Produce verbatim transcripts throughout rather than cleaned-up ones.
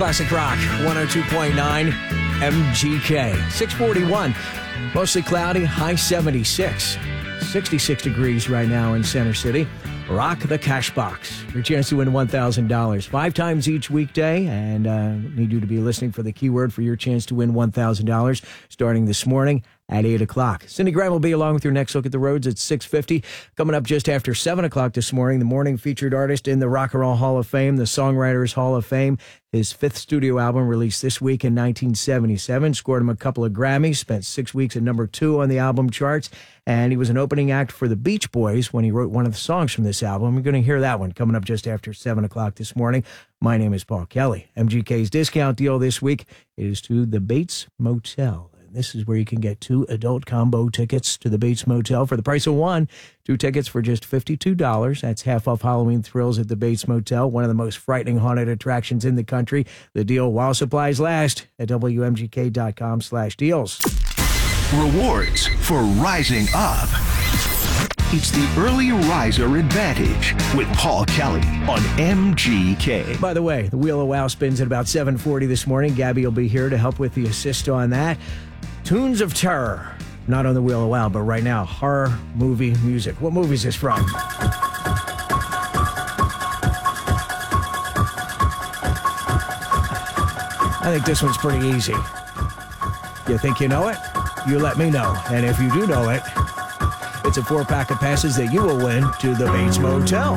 Classic Rock, one oh two point nine M G K. six forty-one, mostly cloudy, high seventy-six. sixty-six degrees right now in Center City. Rock the Cash Box. Your chance to win one thousand dollars. Five times each weekday, and uh, need you to be listening for the keyword for your chance to win one thousand dollars starting this morning at eight o'clock. Cindy Graham will be along with your next look at the roads at six fifty. Coming up just after seven o'clock this morning, the morning featured artist in the Rock and Roll Hall of Fame, the Songwriters Hall of Fame. His fifth studio album released this week in nineteen seventy-seven, scored him a couple of Grammys, spent six weeks at number two on the album charts, and he was an opening act for the Beach Boys when he wrote one of the songs from this album. We're going to hear that one coming up just after seven o'clock this morning. My name is Paul Kelly. M G K's discount deal this week is to the Bates Motel. This is where you can get two adult combo tickets to the Bates Motel for the price of one. Two tickets for just fifty-two dollars. That's half off Halloween thrills at the Bates Motel, one of the most frightening haunted attractions in the country. The deal while supplies last at W M G K dot com slash deals. Rewards for rising up. It's the Early Riser Advantage with Paul Kelly on M G K. By the way, the Wheel of Wow spins at about seven forty this morning. Gabby will be here to help with the assist on that. Tunes of Terror. Not on the Wheel of Wow, but right now, horror movie music. What movie is this from? I think this one's pretty easy. You think you know it? You let me know. And if you do know it, it's a four-pack of passes that you will win to the Bates Motel.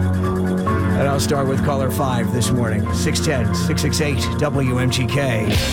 And I'll start with caller five this morning. six one zero, six six eight, W M G K.